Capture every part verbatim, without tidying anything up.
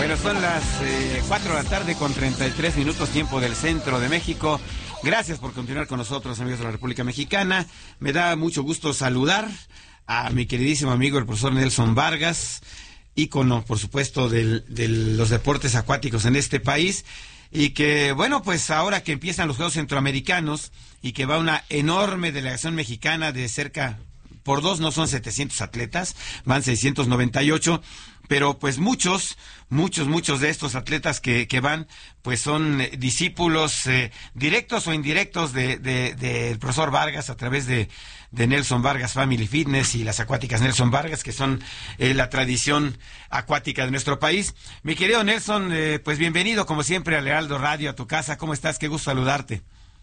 Bueno, son las eh, cuatro de la tarde con treinta y tres minutos, tiempo del centro de México. Gracias por continuar con nosotros, amigos de la República Mexicana. Me da mucho gusto saludar a mi queridísimo amigo, el profesor Nelson Vargas, ícono, por supuesto, del, de los deportes acuáticos en este país. Y que, bueno, pues ahora que empiezan los Juegos Centroamericanos y que va una enorme delegación mexicana de cerca, por dos no son setecientos atletas, van seiscientos noventa y ocho, pero pues muchos, muchos, muchos de estos atletas que, que van, pues son eh, discípulos eh, directos o indirectos de, de, del profesor Vargas a través de, de Nelson Vargas Family Fitness y las acuáticas Nelson Vargas, que son eh, la tradición acuática de nuestro país. Mi querido Nelson, eh, pues bienvenido como siempre al Heraldo Radio, a tu casa. ¿Cómo estás? Qué gusto saludarte.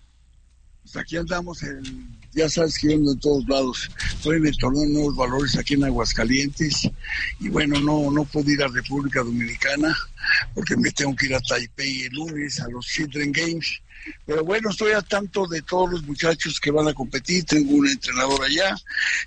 Pues aquí andamos, en, ya sabes que yo ando en todos lados. Estoy en el torneo de Nuevos Valores aquí en Aguascalientes y bueno, no no puedo ir a República Dominicana porque me tengo que ir a Taipei el lunes a los Children Games. Pero bueno, estoy al tanto de todos los muchachos que van a competir. Tengo un entrenador allá,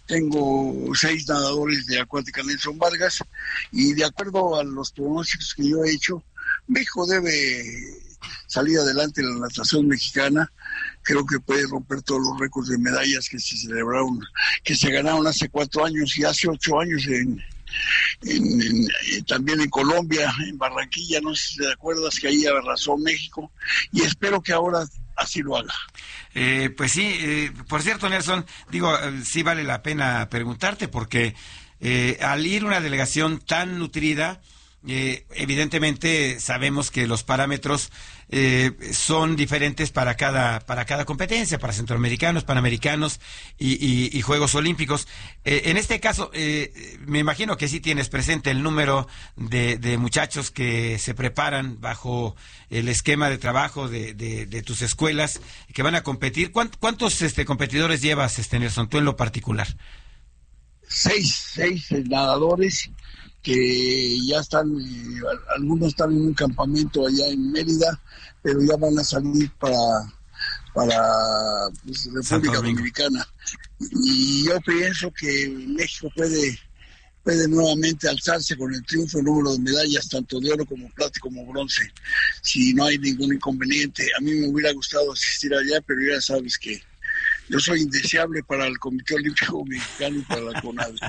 tengo seis nadadores de Acuática Nelson Vargas y de acuerdo a los pronósticos que yo he hecho, México debe salir adelante en la natación mexicana. Creo que puede romper todos los récords de medallas que se celebraron, que se ganaron hace cuatro años y hace ocho años en, en, en, en también en Colombia, en Barranquilla, no sé si te acuerdas que ahí arrasó México, y espero que ahora así lo haga. Eh, pues sí, eh, por cierto, Nelson, digo, eh, sí vale la pena preguntarte porque eh, al ir una delegación tan nutrida, Eh, evidentemente sabemos que los parámetros eh, son diferentes para cada para cada competencia, para centroamericanos, panamericanos y, y, y Juegos Olímpicos. Eh, en este caso, eh, me imagino que sí tienes presente el número de, de muchachos que se preparan bajo el esquema de trabajo de, de, de tus escuelas que van a competir. ¿Cuántos, cuántos este, competidores llevas, este Nelson, tú en lo particular? Seis, seis nadadores que ya están, eh, algunos están en un campamento allá en Mérida, pero ya van a salir para, para pues, República Dominicana. Y yo pienso que México puede, puede nuevamente alzarse con el triunfo en número de medallas, tanto de oro como plata como bronce, si no hay ningún inconveniente. A mí me hubiera gustado asistir allá, pero ya sabes que yo soy indeseable para el Comité Olímpico Mexicano y para la CONADE.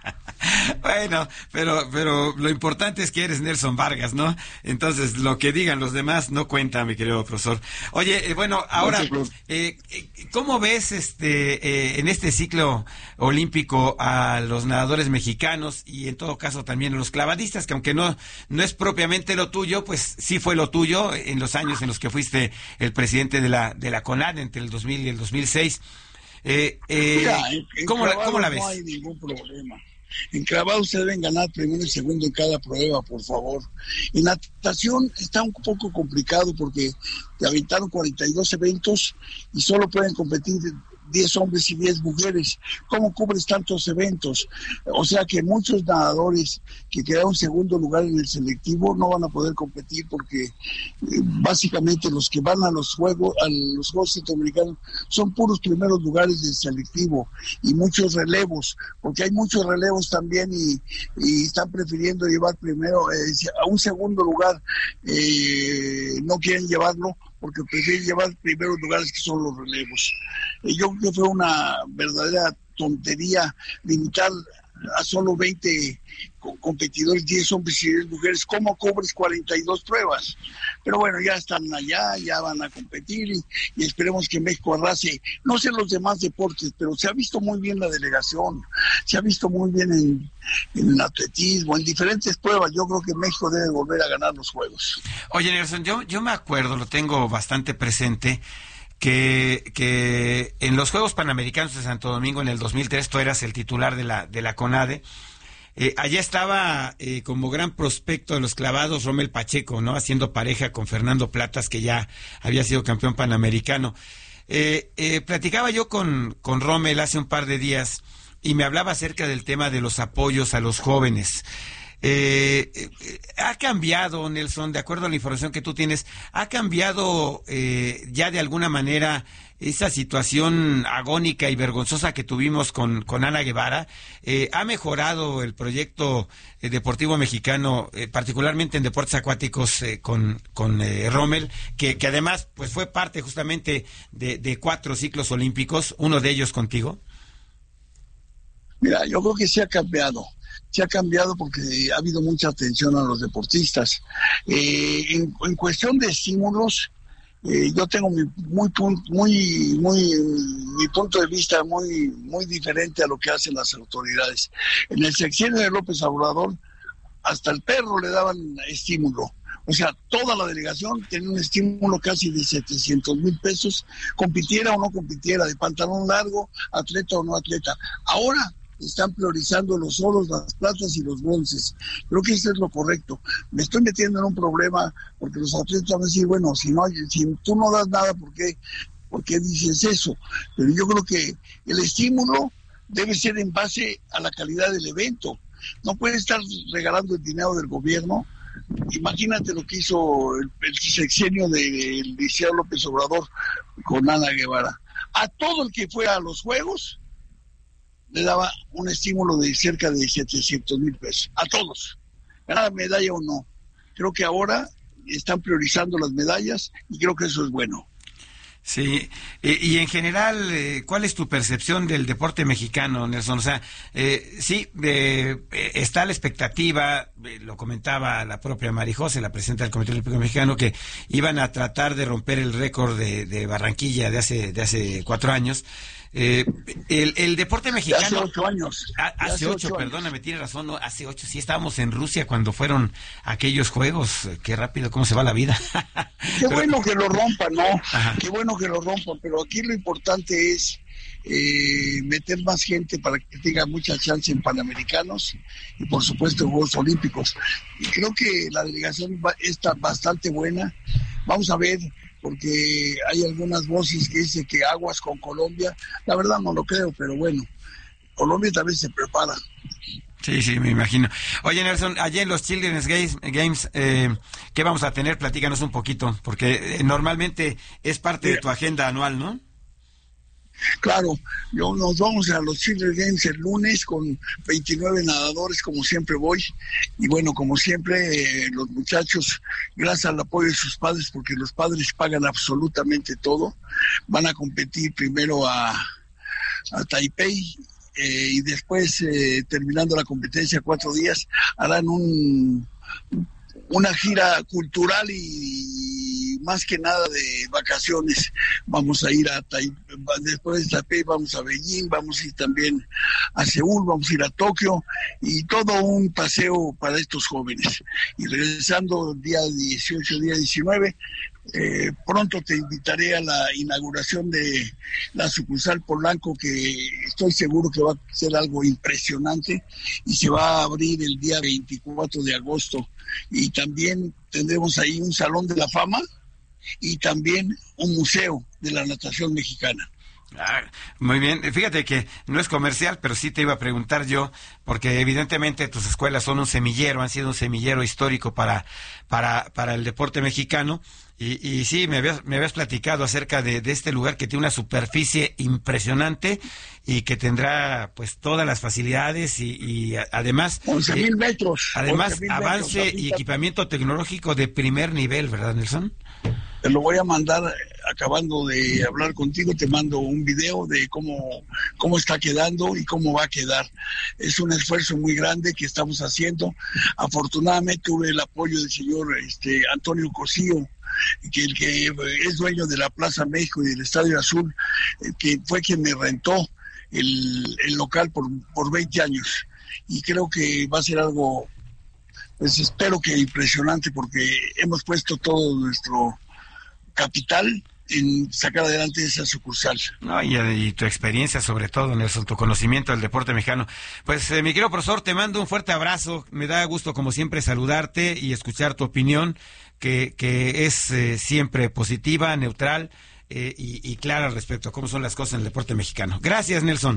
Bueno, pero pero lo importante es que eres Nelson Vargas, ¿no? Entonces, lo que digan los demás no cuenta, mi querido profesor. Oye, eh, bueno, ahora, eh, ¿cómo ves este eh, en este ciclo olímpico a los nadadores mexicanos y en todo caso también a los clavadistas, que aunque no no es propiamente lo tuyo, pues sí fue lo tuyo en los años en los que fuiste el presidente de la de la CONADE entre el dos mil y el dos mil seis? Eh, eh, Mira, en, en ¿cómo, la, ¿Cómo la ves? No hay ningún problema. En clavado se deben ganar primero y segundo en cada prueba, por favor. En natación está un poco complicado porque te aventaron cuarenta y dos eventos y solo pueden competir diez hombres y diez mujeres. ¿Cómo cubres tantos eventos? O sea que muchos nadadores que quedaron segundo lugar en el selectivo no van a poder competir porque eh, básicamente los que van a los juegos, a los Juegos Centroamericanos son puros primeros lugares del selectivo y muchos relevos, porque hay muchos relevos también y, y están prefiriendo llevar primero eh, a un segundo lugar, eh, no quieren llevarlo porque prefieren llevar primeros lugares que son los relevos. Eh, yo creo que fue una verdadera tontería limitar a solo veinte competidores, diez hombres y diez mujeres. ¿Cómo cubres cuarenta y dos pruebas? Pero bueno, ya están allá, ya van a competir y, y esperemos que México arrase. No sé los demás deportes, pero se ha visto muy bien la delegación, se ha visto muy bien en, en atletismo, en diferentes pruebas. Yo creo que México debe volver a ganar los Juegos. Oye, Nelson, yo, yo me acuerdo, lo tengo bastante presente, que, que en los Juegos Panamericanos de Santo Domingo en el dos mil tres tú eras el titular de la, de la CONADE. Eh, allá estaba eh, como gran prospecto de los clavados Rommel Pacheco, ¿no? Haciendo pareja con Fernando Platas, que ya había sido campeón panamericano. Eh, eh, platicaba yo con, con Rommel hace un par de días y me hablaba acerca del tema de los apoyos a los jóvenes. Eh, eh, ha cambiado, Nelson, de acuerdo a la información que tú tienes, ha cambiado eh, ya de alguna manera esa situación agónica y vergonzosa que tuvimos con, con Ana Guevara, eh, ha mejorado el proyecto eh, deportivo mexicano, eh, particularmente en deportes acuáticos eh, con, con eh, Rommel, que, que además pues fue parte justamente de, de cuatro ciclos olímpicos, uno de ellos contigo. Mira, yo creo que se ha cambiado. Se ha cambiado porque ha habido mucha atención a los deportistas. Eh, en, en cuestión de estímulos, eh, yo tengo mi muy muy muy mi punto de vista muy muy diferente a lo que hacen las autoridades. En el sexenio de López Obrador, hasta el perro le daban estímulo. O sea, toda la delegación tenía un estímulo casi de setecientos mil pesos, compitiera o no compitiera, de pantalón largo, atleta o no atleta. Ahora están priorizando los oros, las platas y los bronces. Creo que eso es lo correcto. Me estoy metiendo en un problema porque los atletas van a decir, bueno, si no, si tú no das nada, ¿por qué, ¿por qué dices eso? Pero yo creo que el estímulo debe ser en base a la calidad del evento. No puede estar regalando el dinero del gobierno. Imagínate lo que hizo el, el sexenio del Liceo López Obrador con Ana Guevara. A todo el que fuera a los Juegos le daba un estímulo de cerca de setecientos mil pesos, a todos, ganara medalla o no. Creo que ahora están priorizando las medallas y creo que eso es bueno. Sí, eh, y en general, eh, ¿cuál es tu percepción del deporte mexicano, Nelson? O sea, eh, sí, eh, está la expectativa, eh, lo comentaba la propia Marijose, la presidenta del Comité Olímpico Mexicano, que iban a tratar de romper el récord de, de Barranquilla de hace, de hace cuatro años. Eh, el, el deporte mexicano... Hace ocho años. A, hace, hace ocho, ocho perdóname, tiene razón, no, hace ocho, sí estábamos en Rusia cuando fueron aquellos juegos, qué rápido, cómo se va la vida. Qué pero, bueno que lo rompan, ¿no? Ajá. Qué bueno que lo rompan, pero aquí lo importante es eh, meter más gente para que tenga mucha chance en Panamericanos y por supuesto en Juegos Olímpicos. Y creo que la delegación va, está bastante buena. Vamos a ver, porque hay algunas voces que dicen que aguas con Colombia. La verdad no lo creo, pero bueno, Colombia también se prepara. Sí, sí, me imagino. Oye, Nelson, allá en los Children's Games, Games eh, ¿qué vamos a tener? Platícanos un poquito, porque eh, normalmente es parte Mira, de tu agenda anual, ¿no? Claro, yo nos vamos a los Children's Games el lunes con veintinueve nadadores, como siempre voy, y bueno, como siempre, eh, los muchachos, gracias al apoyo de sus padres, porque los padres pagan absolutamente todo, van a competir primero a, a Taipei, eh, y después, eh, terminando la competencia cuatro días, harán un una gira cultural y más que nada de vacaciones. Vamos a ir a Taipei, después de Taipei vamos a Beijing, vamos a ir también a Seúl, vamos a ir a Tokio y todo un paseo para estos jóvenes. Y regresando el día dieciocho, día diecinueve, eh, pronto te invitaré a la inauguración de la sucursal Polanco, que estoy seguro que va a ser algo impresionante y se va a abrir el día veinticuatro de agosto. Y también tendremos ahí un salón de la fama y también un museo de la natación mexicana. Ah, muy bien, fíjate que no es comercial, pero sí te iba a preguntar yo, porque evidentemente tus escuelas son un semillero, han sido un semillero histórico para para para el deporte mexicano, y, y sí, me habías, me habías platicado acerca de, de este lugar que tiene una superficie impresionante y que tendrá pues todas las facilidades y, y además... once mil metros. Además, avance metros, y equipamiento tecnológico de primer nivel, ¿verdad, Nelson? Te lo voy a mandar, acabando de hablar contigo, te mando un video de cómo, cómo está quedando y cómo va a quedar. Es un esfuerzo muy grande que estamos haciendo. Afortunadamente tuve el apoyo del señor este, Antonio Cosío, que el que es dueño de la Plaza México y del Estadio Azul, que fue quien me rentó el, el local por, por veinte años. Y creo que va a ser algo, pues espero que impresionante, porque hemos puesto todo nuestro capital en sacar adelante esa sucursal. No, y, y tu experiencia sobre todo, Nelson, tu conocimiento del deporte mexicano. Pues eh, mi querido profesor, te mando un fuerte abrazo, me da gusto como siempre saludarte y escuchar tu opinión, que, que es eh, siempre positiva, neutral eh, y, y clara respecto a cómo son las cosas en el deporte mexicano. Gracias, Nelson.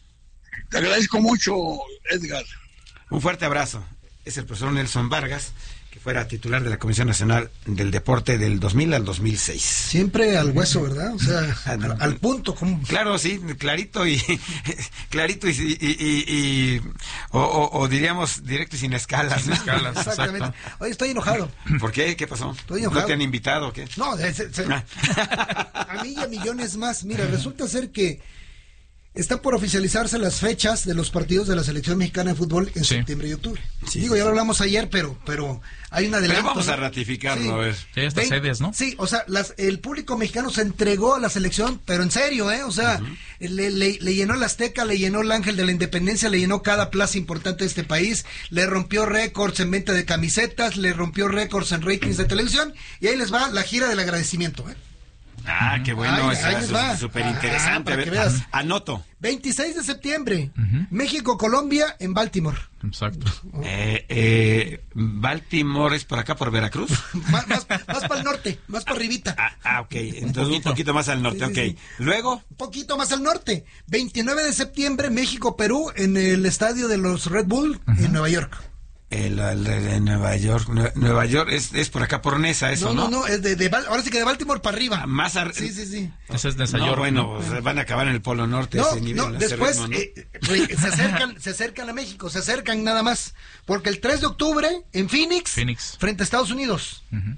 Te agradezco mucho, Edgar. Un fuerte abrazo. Es el profesor Nelson Vargas, que fuera titular de la Comisión Nacional del Deporte del dos mil al dos mil seis. Siempre al hueso, ¿verdad? O sea, al, al punto. Como... Claro, sí, clarito y clarito y, y, y, y o, o, o diríamos directo y sin escalas. Sin escalas, exactamente. Exacto. Oye, estoy enojado. ¿Por qué? ¿Qué pasó? Estoy enojado. ¿No te han invitado o qué? No, se, se, a mí y a millones más. Mira, resulta ser que están por oficializarse las fechas de los partidos de la selección mexicana de fútbol en sí. septiembre y octubre. Sí, Digo, ya lo hablamos ayer, pero pero hay un adelanto. Pero vamos ¿no? a ratificarlo, sí. a ver. Ya estas sedes, ¿no? Sí, o sea, las, el público mexicano se entregó a la selección, pero en serio, ¿eh? O sea, uh-huh. le, le, le llenó el Azteca, le llenó el Ángel de la Independencia, le llenó cada plaza importante de este país, le rompió récords en venta de camisetas, le rompió récords en ratings de televisión, y ahí les va la gira del agradecimiento, ¿eh? Ah, qué bueno, Ay, eso es súper interesante. Ah, a ver, anoto. veintiséis de septiembre, uh-huh. México-Colombia en Baltimore. Exacto. Eh, eh, Baltimore es por acá, por Veracruz. más, más, más para el norte, más para arribita. Ah, ah, ok, entonces un, un poquito más al norte, sí, sí, ok. Sí. Luego. Un poquito más al norte, veintinueve de septiembre, México-Perú en el estadio de los Red Bull, uh-huh. en Nueva York. El, el, el de Nueva York, Nueva York es, es por acá por Nesa, eso, ¿no? No, no, no, es de, de ahora sí que de Baltimore para arriba. Más ar... Sí, sí, sí. Ese es de Nueva no, York. Bueno, ¿no? Pues van a acabar en el Polo Norte no, ese nivel. No, después ritmo, ¿no? Eh, se acercan, se acercan a México, se acercan nada más, porque el tres de octubre en Phoenix, Phoenix. frente a Estados Unidos. Uh-huh.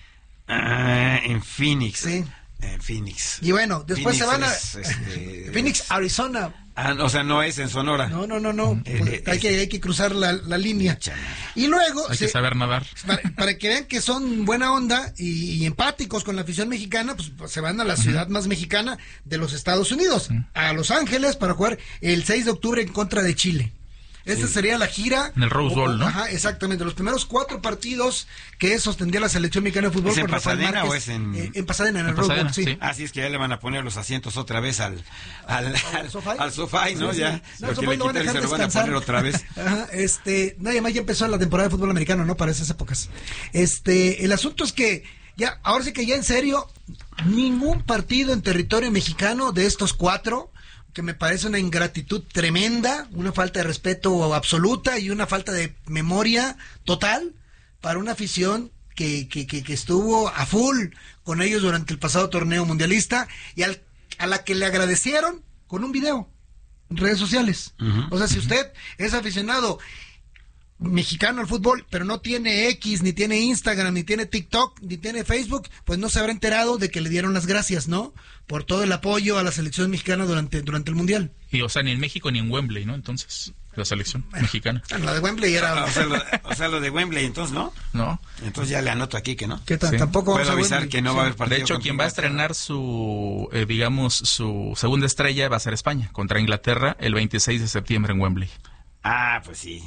Ah, en Phoenix. Sí. En Phoenix. Y bueno, después Phoenix se van a es, este, Phoenix, Arizona. Ah, o sea, no es en Sonora. No, no, no, no. Eh, pues, eh, hay, que, hay que cruzar la, la línea. Y luego... Hay se, que saber nadar. Para, para que vean que son buena onda y, y empáticos con la afición mexicana, pues, pues se van a la ciudad uh-huh. más mexicana de los Estados Unidos, uh-huh. a Los Ángeles, para jugar el seis de octubre en contra de Chile. Esta sí. sería la gira. En el Rose Bowl, ¿no? Ajá, exactamente. Los primeros cuatro partidos que sostendría la selección mexicana de fútbol. ¿Es en con Pasadena Márquez, o es en...? Eh, en Pasadena, en el en Rose Pasadena, Bowl, sí. sí. Así es que ya le van a poner los asientos otra vez al... Al, al, al sofá, al sofá ¿no? Sí, sí. Ya, no, porque le quitan y se lo van a poner otra vez. Ajá, este... No, y además ya empezó la temporada de fútbol americano, ¿no? Para esas épocas. Este... El asunto es que... ya ahora sí que ya en serio, ningún partido en territorio mexicano de estos cuatro... que me parece una ingratitud tremenda, una falta de respeto absoluta y una falta de memoria total para una afición que, que, que, que estuvo a full con ellos durante el pasado torneo mundialista y al, a la que le agradecieron con un video en redes sociales. Uh-huh. O sea, si usted es aficionado mexicano al fútbol, pero no tiene X, ni tiene Instagram, ni tiene TikTok, ni tiene Facebook, pues no se habrá enterado de que le dieron las gracias, ¿no? Por todo el apoyo a la selección mexicana durante durante el Mundial. Y, o sea, ni en México ni en Wembley, ¿no? Entonces, la selección bueno, mexicana. Bueno, la de Wembley era... o, sea, lo, o sea, lo de Wembley, entonces, ¿no? No. Entonces ya le anoto aquí que no. Que t- sí. Tampoco vamos Puedo a avisar Wembley. que no sí. va a haber partido. De hecho, quien va a estrenar su, eh, digamos, su segunda estrella va a ser España, contra Inglaterra, el veintiséis de septiembre en Wembley. Ah, pues sí.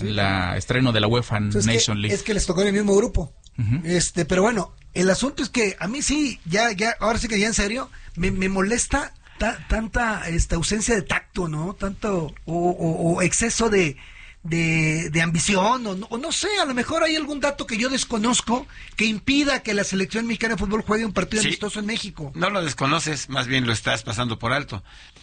La estreno de la UEFA Entonces, Nation que, League. Es que les tocó en el mismo grupo. Uh-huh. Este, pero bueno, el asunto es que a mí sí, ya, ya, ahora sí que ya en serio, me, me molesta ta, tanta esta ausencia de tacto, ¿no? Tanto, o, o, o exceso de, de, de ambición, o no, o no sé, a lo mejor hay algún dato que yo desconozco que impida que la selección mexicana de fútbol juegue un partido sí. amistoso en México. No lo desconoces, más bien lo estás pasando por alto.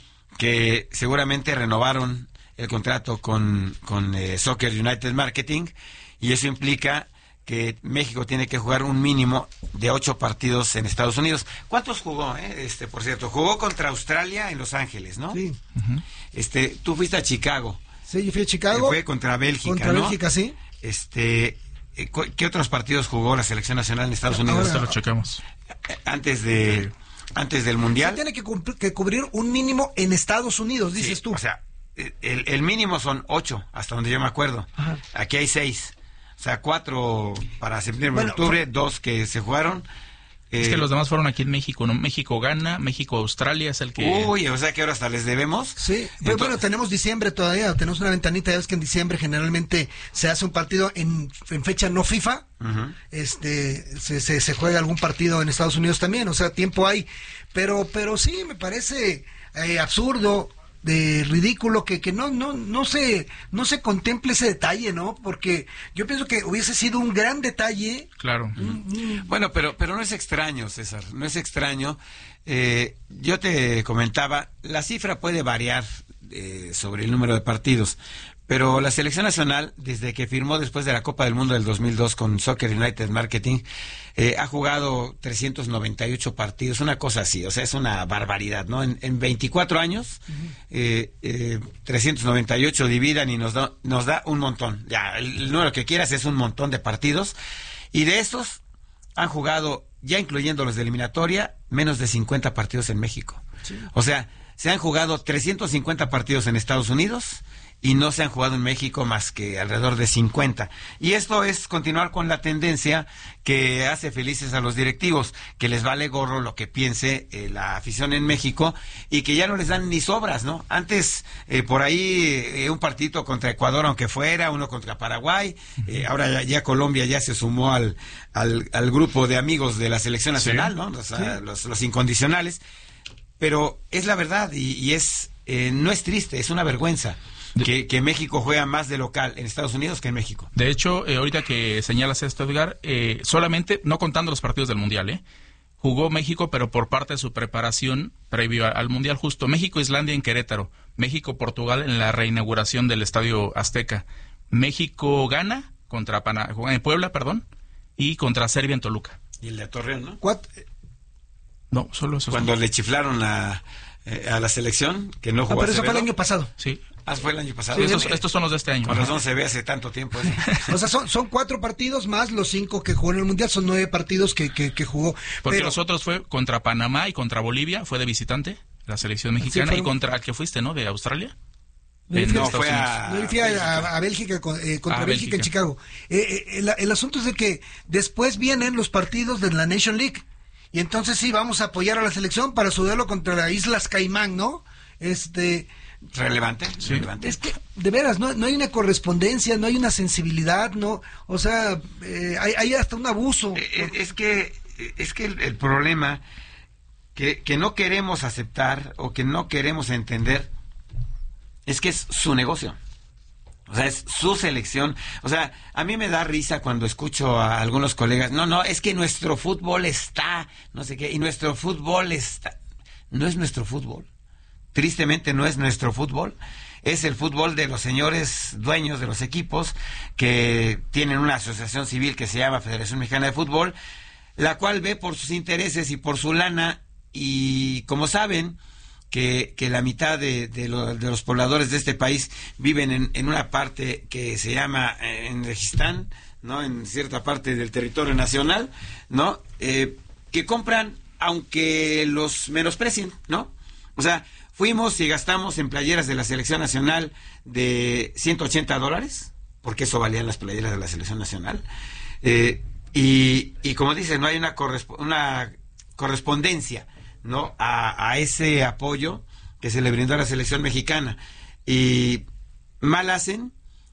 Que seguramente renovaron el contrato con, con eh, Soccer United Marketing y eso implica que México tiene que jugar un mínimo de ocho partidos en Estados Unidos. ¿Cuántos jugó? Eh? Este, por cierto, jugó contra Australia en Los Ángeles, ¿no? Sí. Uh-huh. Este, tú fuiste a Chicago. Sí, yo fui a Chicago. Eh, fue contra Bélgica, Contra ¿no? Bélgica, sí. Este, eh, ¿qué otros partidos jugó la selección nacional en Estados Unidos? Ahora lo checamos. Antes de, antes del Mundial. Sí, tiene que, cumplir, que cubrir un mínimo en Estados Unidos, dices sí, tú. O sea, El, el mínimo son ocho, hasta donde yo me acuerdo. Ajá. Aquí hay seis. O sea, cuatro para septiembre, bueno, octubre, fue... dos que se jugaron. Es eh... que los demás fueron aquí en México, ¿no? México gana, México Australia es el que... Uy, o sea que ahora hasta les debemos. Sí, pero Entonces... bueno, tenemos diciembre todavía, tenemos una ventanita, ya ves que en diciembre generalmente se hace un partido en, en fecha no FIFA, uh-huh. este se, se, se juega algún partido en Estados Unidos también, o sea, tiempo hay, pero, pero sí, me parece eh, absurdo, de ridículo que, que no no no se no se contemple ese detalle, ¿no? Porque yo pienso que hubiese sido un gran detalle. Claro. Mm, mm. Bueno, pero pero no es extraño, César, no es extraño. Eh, yo te comentaba, la cifra puede variar eh, sobre el número de partidos, Pero la selección nacional, desde que firmó después de la Copa del Mundo del dos mil dos con Soccer United Marketing, eh, ha jugado trescientos noventa y ocho partidos, una cosa así, o sea, es una barbaridad, ¿no? En, en veinticuatro años, uh-huh. eh, eh, trescientos noventa y ocho dividan y nos da, nos da un montón. Ya, el, el número que quieras es un montón de partidos. Y de estos han jugado, ya incluyendo los de eliminatoria, menos de cincuenta partidos en México. Sí. O sea, se han jugado trescientos cincuenta partidos en Estados Unidos y no se han jugado en México más que alrededor de cincuenta. Y esto es continuar con la tendencia que hace felices a los directivos, que les vale gorro lo que piense eh, la afición en México y que ya no les dan ni sobras, ¿no? Antes, eh, por ahí, eh, un partidito contra Ecuador, aunque fuera, uno contra Paraguay, eh, ahora ya, ya Colombia ya se sumó al, al, al grupo de amigos de la selección nacional, sí. ¿no? Los, sí. a, los, los incondicionales. Pero es la verdad y, y es eh, no es triste, es una vergüenza. Que, que México juega más de local en Estados Unidos que en México. De hecho, eh, ahorita que señalas esto, Edgar, eh, solamente, no contando los partidos del Mundial, ¿eh? Jugó México, pero por parte de su preparación previo al Mundial, justo México-Islandia en Querétaro, México-Portugal en la reinauguración del Estadio Azteca, México-Gana contra Pana, en Puebla, perdón, y contra Serbia en Toluca. Y el de Torreón, ¿no? ¿Cuánto? No, solo eso. Cuando le chiflaron a, eh, a la selección, que no jugó. Ah, pero eso fue el año pasado. Sí. Ah, fue el año pasado. Sí, estos, estos son los de este año. Con razón se ve hace tanto tiempo. ¿eh? O sea, son, son cuatro partidos más los cinco que jugó en el Mundial, son nueve partidos que, que, que jugó. Porque pero... los otros fue contra Panamá y contra Bolivia, fue de visitante, la selección mexicana, sí, fueron... y contra el que fuiste, ¿no? De Australia. No, no fue a, no, fui a, a, a Bélgica, eh, contra a Bélgica, Bélgica en Chicago. Eh, eh, el, el asunto es de que después vienen los partidos de la Nation League. Y entonces sí, vamos a apoyar a la selección para su duelo contra las Islas Caimán, ¿no? Este... Relevante, sí. relevante. Es que, de veras, no, no hay una correspondencia, no hay una sensibilidad, no, o sea, eh, hay, hay hasta un abuso. Eh, es que, es que el, el problema que, que no queremos aceptar o que no queremos entender es que es su negocio. O sea, es su selección. O sea, a mí me da risa cuando escucho a algunos colegas, no, no, es que nuestro fútbol está, no sé qué, y nuestro fútbol está. No es nuestro fútbol. Tristemente no es nuestro fútbol, es el fútbol de los señores dueños de los equipos que tienen una asociación civil que se llama Federación Mexicana de Fútbol, la cual ve por sus intereses y por su lana, y como saben que, que la mitad de, de, lo, de los pobladores de este país viven en, en una parte que se llama eh, en Registán, ¿no? En cierta parte del territorio nacional, ¿no? Eh, que compran aunque los menosprecien, ¿no? O sea, fuimos y gastamos en playeras de la Selección Nacional de ciento ochenta dólares, porque eso valían las playeras de la Selección Nacional. Eh, y, y como dices, no hay una, corresp- una correspondencia, ¿no? A, a ese apoyo que se le brindó a la Selección Mexicana. Y mal hacen,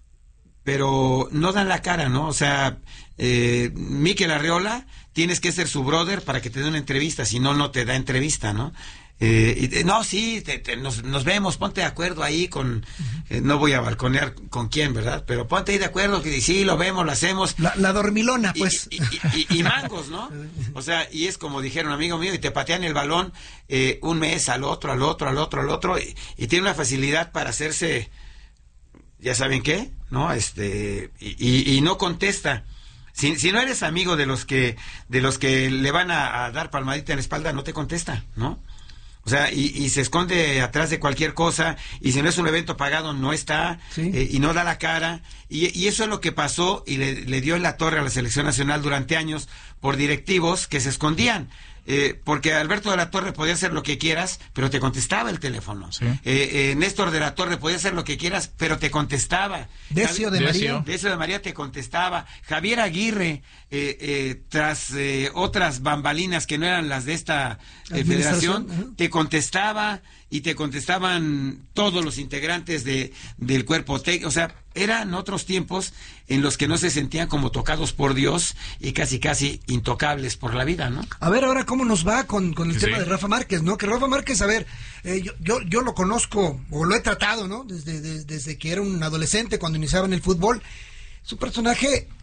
pero no dan la cara, ¿no? O sea, eh, Mikel Arriola, tienes que ser su brother para que te dé una entrevista, si no, no te da entrevista, ¿no? Eh, y, no, sí, te, te, nos, nos vemos, ponte de acuerdo ahí con, uh-huh. eh, no voy a balconear con quién, ¿verdad? Pero ponte ahí de acuerdo que sí, lo vemos, lo hacemos. La, la dormilona, pues. Y, y, y, y mangos, ¿no? O sea, y es como dijeron, amigo mío, y te patean el balón eh, un mes al otro, al otro, al otro, al otro, y, y tiene una facilidad para hacerse, ya saben qué, ¿no? Este, y, y, y no contesta. Si, si no eres amigo de los que, de los que le van a, a dar palmadita en la espalda, no te contesta, ¿no? O sea, y, y se esconde atrás de cualquier cosa, y si no es un evento pagado, no está, ¿sí? eh, y no da la cara, y, y eso es lo que pasó, y le, le dio en la torre a la Selección Nacional durante años por directivos que se escondían. Eh, porque Alberto de la Torre podía hacer lo que quieras, pero te contestaba el teléfono. Sí. Eh, eh, Néstor de la Torre podía hacer lo que quieras, pero te contestaba. Decio de Decio. María. Decio de María te contestaba. Javier Aguirre, eh, eh, tras eh, otras bambalinas que no eran las de esta eh, federación, uh-huh. te contestaba, y te contestaban todos los integrantes de del cuerpo técnico. O sea, eran otros tiempos en los que no se sentían como tocados por Dios y casi casi intocables por la vida, ¿no? A ver ahora cómo nos va con, con el sí. tema de Rafa Márquez, ¿no? Que Rafa Márquez, a ver, eh, yo, yo yo lo conozco, o lo he tratado, ¿no? Desde, de, desde que era un adolescente, cuando iniciaba en el fútbol. Su personaje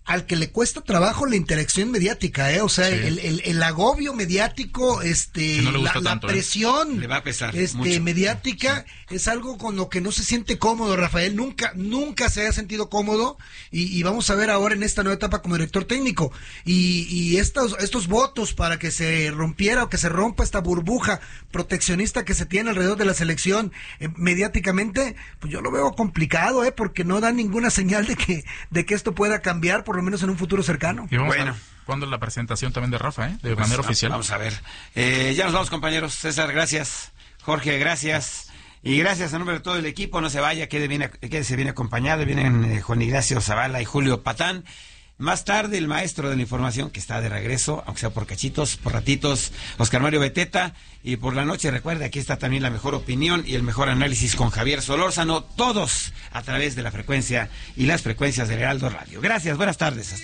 al que le cuesta trabajo la interacción mediática, ¿eh? O sea, sí. el, el, el agobio mediático, este, no la, tanto, la presión ¿eh? Le va a pesar este, mucho. mediática, sí. es algo con lo que no se siente cómodo, Rafael. Nunca, nunca se haya sentido cómodo y, y vamos a ver ahora en esta nueva etapa como director técnico. Y, y estos, estos votos para que se rompiera o que se rompa esta burbuja proteccionista que se tiene alrededor de la selección eh, mediáticamente, pues yo lo veo complicado, ¿eh? Porque no da ninguna señal de que, de que esto pueda cambiar, por por lo menos en un futuro cercano. Y vamos bueno. a cuándo es la presentación también de Rafa, ¿eh? De pues manera vamos, oficial. Vamos a ver. Eh, ya nos vamos, compañeros. César, gracias. Jorge, gracias. Y gracias a nombre de todo el equipo. No se vaya, quede bien, quédese bien acompañado. Vienen eh, Juan Ignacio Zavala y Julio Patán. Más tarde, el maestro de la información, que está de regreso, aunque sea por cachitos, por ratitos, Oscar Mario Beteta. Y por la noche, recuerde, aquí está también la mejor opinión y el mejor análisis con Javier Solórzano, todos a través de la frecuencia y las frecuencias del Heraldo Radio. Gracias, buenas tardes. Hasta